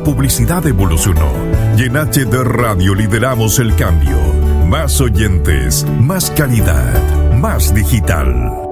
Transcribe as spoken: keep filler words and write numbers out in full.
publicidad evolucionó y en H D Radio lideramos el cambio. Más oyentes, más calidad, más digital.